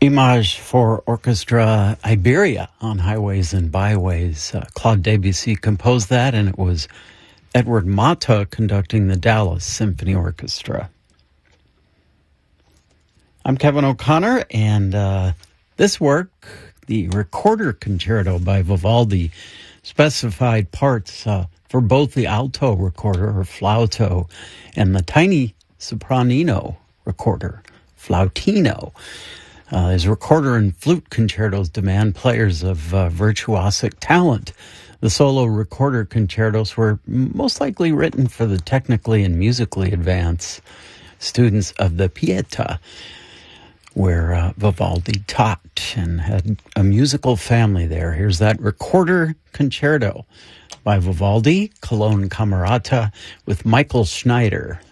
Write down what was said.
Image for Orchestra Iberia on Highways and Byways. Claude Debussy composed that, and it was Edward Mata conducting the Dallas Symphony Orchestra. I'm Kevin O'Connor, and this work, the Recorder Concerto by Vivaldi, specified parts for both the alto recorder, or flauto, and the tiny sopranino recorder, flautino. His recorder and flute concertos demand players of virtuosic talent. The solo recorder concertos were most likely written for the technically and musically advanced students of the Pietà, where Vivaldi taught and had a musical family there. Here's that recorder concerto by Vivaldi, Cologne Camerata, with Michael Schneider.